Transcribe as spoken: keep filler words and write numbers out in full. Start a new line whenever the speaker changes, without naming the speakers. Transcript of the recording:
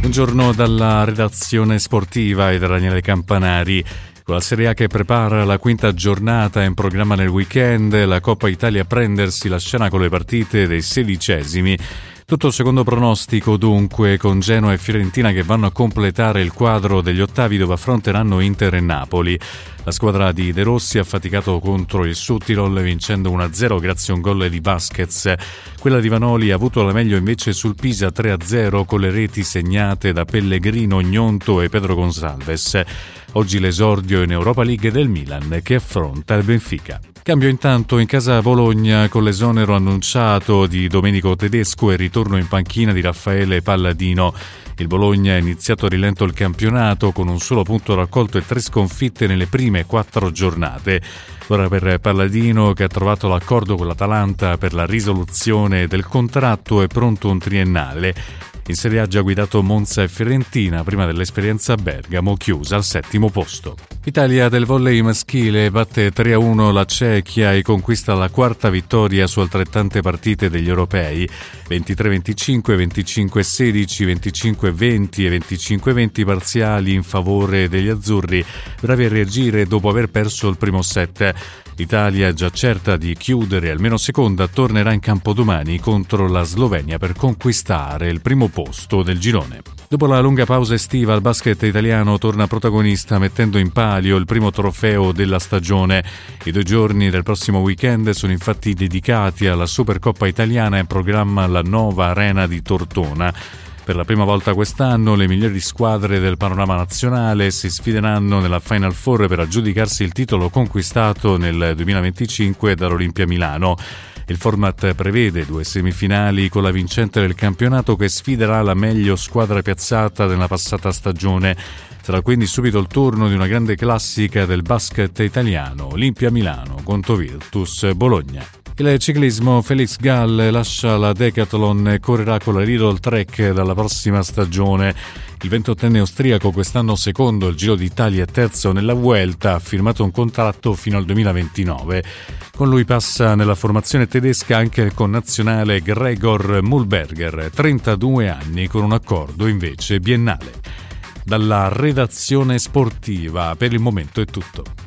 Buongiorno dalla redazione sportiva e da Daniele Campanari. Con la Serie A che prepara la quinta giornata in programma nel weekend, la Coppa Italia a prendersi la scena con le partite dei sedicesimi. Tutto secondo pronostico dunque, con Genoa e Fiorentina che vanno a completare il quadro degli ottavi dove affronteranno Inter e Napoli. La squadra di De Rossi ha faticato contro il Südtirol vincendo uno a zero grazie a un gol di Vasquez. Quella di Vanoli ha avuto la meglio invece sul Pisa tre a zero con le reti segnate da Pellegrino, Gnonto e Pedro Gonçalves. Oggi l'esordio in Europa League del Milan che affronta il Benfica. Cambio intanto in casa Bologna con l'esonero annunciato di Domenico Tedesco e il ritorno in panchina di Raffaele Palladino. Il Bologna ha iniziato a rilento il campionato con un solo punto raccolto e tre sconfitte nelle prime quattro giornate. Ora per Palladino, che ha trovato l'accordo con l'Atalanta per la risoluzione del contratto, è pronto un triennale. In Serie A ha già guidato Monza e Fiorentina prima dell'esperienza a Bergamo, chiusa al settimo posto. Italia del volley maschile batte tre a uno la Cechia e conquista la quarta vittoria su altrettante partite degli europei. ventitré venticinque, venticinque sedici, venticinque venti e venticinque venti parziali in favore degli azzurri, bravi a reagire dopo aver perso il primo set. L'Italia, già certa di chiudere almeno seconda, tornerà in campo domani contro la Slovenia per conquistare il primo posto del girone. Dopo la lunga pausa estiva, il basket italiano torna protagonista mettendo in palio il primo trofeo della stagione. I due giorni del prossimo weekend sono infatti dedicati alla Supercoppa italiana in programma alla nuova Arena di Tortona. Per la prima volta quest'anno le migliori squadre del panorama nazionale si sfideranno nella Final Four per aggiudicarsi il titolo conquistato nel duemilaventicinque dall'Olimpia Milano. Il format prevede due semifinali con la vincente del campionato che sfiderà la meglio squadra piazzata della passata stagione. Sarà quindi subito il turno di una grande classica del basket italiano, Olimpia Milano contro Virtus Bologna. Il ciclismo, Felix Gall lascia la Decathlon e correrà con la Lidl Trek dalla prossima stagione. Il ventottenne austriaco, quest'anno secondo il Giro d'Italia e terzo nella Vuelta, ha firmato un contratto fino al duemilaventinove. Con lui passa nella formazione tedesca anche il connazionale Gregor Mühlberger, trentadue anni, con un accordo invece biennale. Dalla redazione sportiva per il momento è tutto.